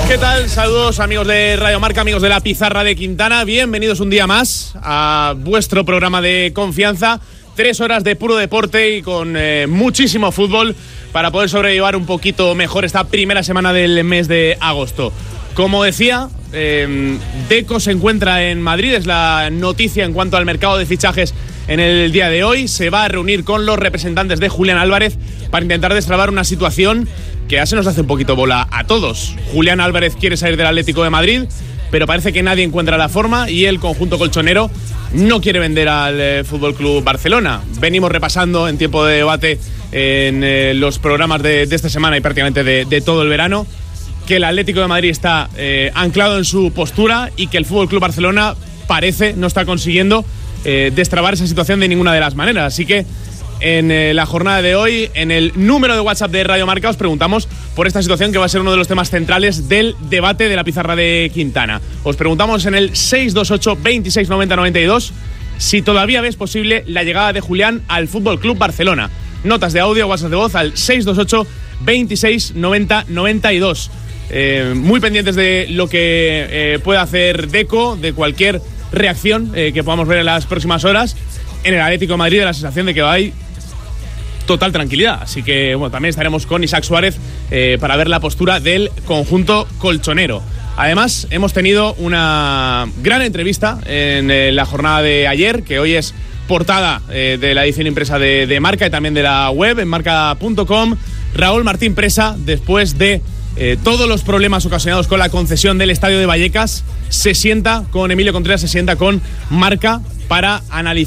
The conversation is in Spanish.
¿Qué tal? Saludos amigos de Radio Marca, amigos de la Pizarra de Quintana. Bienvenidos un día más a vuestro programa de confianza. 3 horas de puro deporte y con muchísimo fútbol para poder sobrellevar un poquito mejor esta primera semana del mes de agosto. Como decía, Deco se encuentra en Madrid, es la noticia en cuanto al mercado de fichajes en el día de hoy. Se va a reunir con los representantes de Julián Álvarez para intentar destrabar una situación que ya se nos hace un poquito bola a todos. Julián Álvarez quiere salir del Atlético de Madrid, pero parece que nadie encuentra la forma y el conjunto colchonero no quiere vender al FC Barcelona. Venimos repasando en tiempo de debate en los programas de esta semana y prácticamente de todo el verano que el Atlético de Madrid está anclado en su postura y que el FC Barcelona parece no está consiguiendo destrabar esa situación de ninguna de las maneras. Así que en la jornada de hoy, en el número de WhatsApp de Radio Marca, os preguntamos por esta situación que va a ser uno de los temas centrales del debate de la Pizarra de Quintana. Os preguntamos en el 628 26 90 92 si todavía ves posible la llegada de Julián al FC Barcelona. Notas de audio, WhatsApp de voz al 628 26 90 92. Muy pendientes de lo que pueda hacer Deco, de cualquier reacción que podamos ver en las próximas horas. En el Atlético de Madrid da la sensación de que hay total tranquilidad. Así que bueno, también estaremos con Isaac Suárez para ver la postura del conjunto colchonero. Además, hemos tenido una gran entrevista en la jornada de ayer, que hoy es portada de la edición impresa de Marca y también de la web en marca.com. Raúl Martín Presa, después de todos los problemas ocasionados con la concesión del estadio de Vallecas, se sienta con Emilio Contreras, se sienta con Marca para analizar